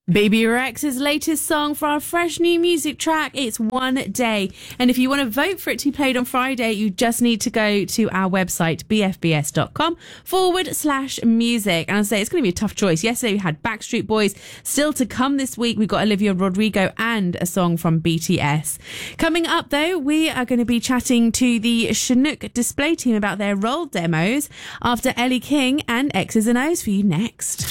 Baby Rex's latest song for our fresh new music track, it's One Day. And if you want to vote for it to be played on Friday, you just need to go to our website, bfbs.com/music. And I'll say it's going to be a tough choice. Yesterday we had Backstreet Boys. Still to come this week, we've got Olivia Rodrigo and a song from BTS. Coming up though, we are going to be chatting to the Chinook display team about their role demos after Ellie King and X's and O's for you next.